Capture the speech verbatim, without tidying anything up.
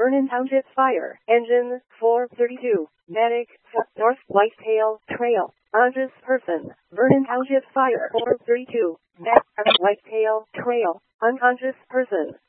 Vernon Township Fire Engine four thirty-two. Medic, North Whitetail Trail. Unconscious person. Vernon Township Fire four thirty-two. Medic, Whitetail Trail. Unconscious person.